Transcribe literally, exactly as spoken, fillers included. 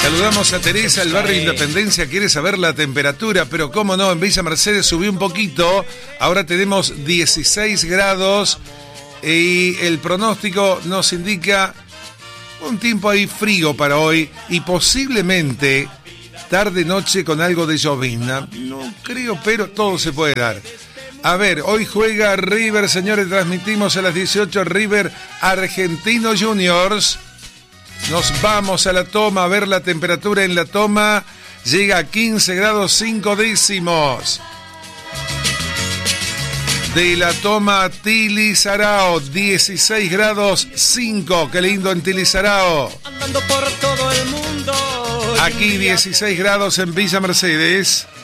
Saludamos a Teresa, el barrio Independencia, quiere saber la temperatura, pero cómo no, en Villa Mercedes subió un poquito, ahora tenemos dieciséis grados y el pronóstico nos indica un tiempo ahí frío para hoy y posiblemente tarde-noche con algo de llovizna. No creo, pero todo se puede dar. A ver, hoy juega River, señores, transmitimos a las dieciocho River Argentino Juniors. Nos vamos a la toma a ver la temperatura en la toma. Llega a quince grados cinco décimos. De la toma Tilizarao, dieciséis grados cinco. Qué lindo en Tilizarao. Andando por todo el mundo. Aquí dieciséis grados en Villa Mercedes.